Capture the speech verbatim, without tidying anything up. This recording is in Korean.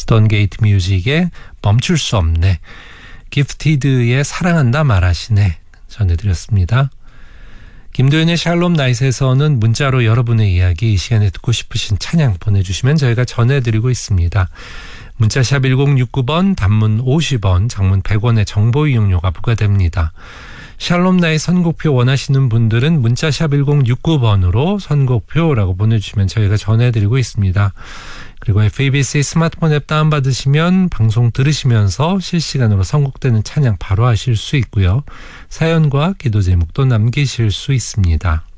스톤게이트 뮤직의 멈출 수 없네, 기프티드의 사랑한다 말하시네 전해드렸습니다. 김도현의 샬롬 나잇에서는 문자로 여러분의 이야기, 이 시간에 듣고 싶으신 찬양 보내주시면 저희가 전해드리고 있습니다. 문자샵 일공육구 번, 단문 오십 원, 장문 백 원의 정보 이용료가 부과됩니다. 샬롬 나잇 선곡표 원하시는 분들은 문자샵 일공육구 번으로 선곡표라고 보내주시면 저희가 전해드리고 있습니다. 그리고 에프이비씨 스마트폰 앱 다운받으시면 방송 들으시면서 실시간으로 선곡되는 찬양 바로 하실 수 있고요. 사연과 기도 제목도 남기실 수 있습니다.